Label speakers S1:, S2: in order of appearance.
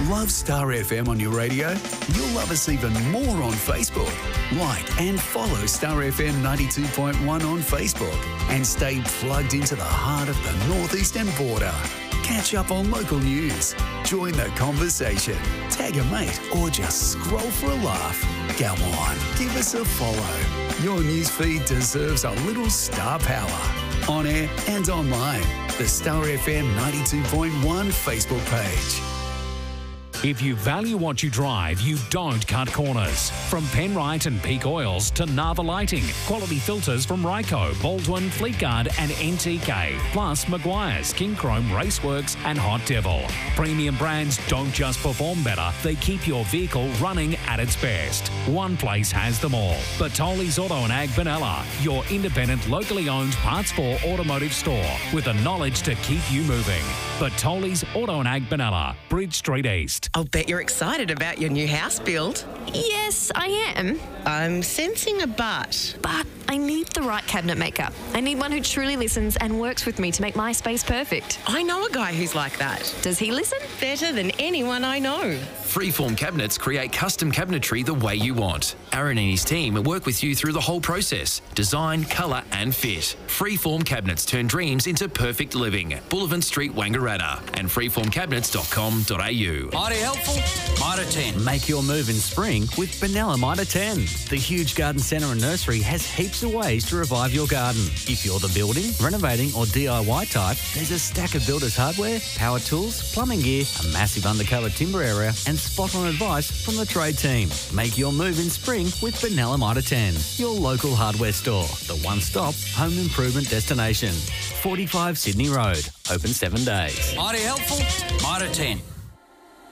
S1: Love Star FM on your radio? You'll love us even more on Facebook. Like and follow Star FM 92.1 on Facebook and stay plugged into the heart of the northeastern border. Catch up on local news, join the conversation, tag a mate, or just scroll for a laugh. Go on, give us a follow. Your newsfeed deserves a little star power. On air and online, the Star FM 92.1 Facebook page.
S2: If you value what you drive, you don't cut corners. From Penrite and Peak Oils to Nava Lighting, quality filters from Ryco, Baldwin, Fleetguard and NTK, plus Maguire's, King Chrome, Raceworks and Hot Devil. Premium brands don't just perform better, they keep your vehicle running at its best. One place has them all. Bertoli's Auto and Ag Benalla, your independent, locally owned Parts 4 automotive store with the knowledge to keep you moving. Bertoli's Auto and Ag Benalla, Bridge Street East.
S3: I'll bet you're excited about your new house build.
S4: Yes, I am.
S3: I'm sensing a but.
S4: But I need the right cabinet maker. I need one who truly listens and works with me to make my space perfect.
S3: I know a guy who's like that.
S4: Does he listen?
S3: Better than anyone I know.
S5: Freeform Cabinets create custom cabinetry the way you want. Aaron and his team work with you through the whole process. Design, colour and fit. Freeform Cabinets turn dreams into perfect living. Boulevard Street, Wangaratta and freeformcabinets.com.au.
S6: Mighty helpful, Mitre 10.
S7: Make your move in spring with Benalla Mitre 10. The huge garden centre and nursery has heaps of ways to revive your garden. If you're the building, renovating or DIY type, there's a stack of builder's hardware, power tools, plumbing gear, a massive undercover timber area and spot-on advice from the trade team. Make your move in spring with Benalla Mitre 10, your local hardware store. The one-stop home improvement destination. 45 Sydney Road. Open 7 days.
S6: Mighty helpful, Mitre 10.